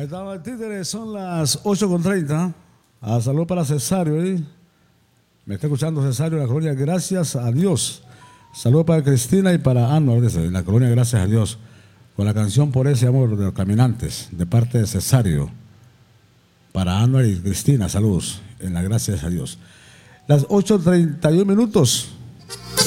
Dama el títere, son las 8:30. Salud para Cesario. Me está escuchando Cesario en la colonia Gracias a Dios. Saludos para Cristina y para Anuar, en la colonia Gracias a Dios. Con la canción Por ese amor de los caminantes, de parte de Cesario. Para Anuar y Cristina, saludos en la Gracias a Dios. Las 8:31.